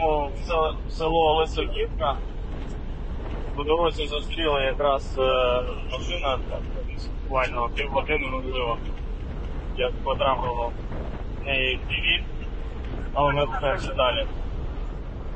їдемо в село Лисогівка. По дорозі зустріла якраз машина, буквально півгодини, можливо, як потрапило в неї ТВ, але ми рухаємося далі.